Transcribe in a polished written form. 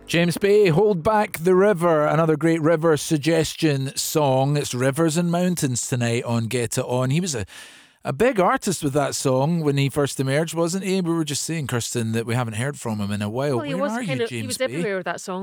James Bay, Hold Back the River, another great river suggestion song. It's Rivers and Mountains tonight on Get It On. He was a big artist with that song when he first emerged, wasn't he? We were just saying, Kirsten, that we haven't heard from him in a while. Well, he Where was are you, James he was Bay? everywhere with that song.